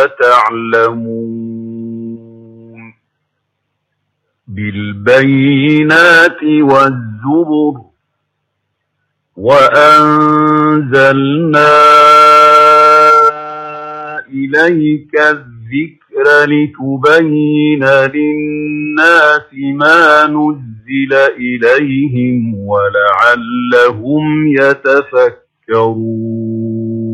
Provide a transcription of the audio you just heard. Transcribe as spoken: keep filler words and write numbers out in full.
لا تعلمون بالبينات والزبر وأنزلنا إليك الذكر لتبين للناس ما نزل إليهم ولعلهم يتفكرون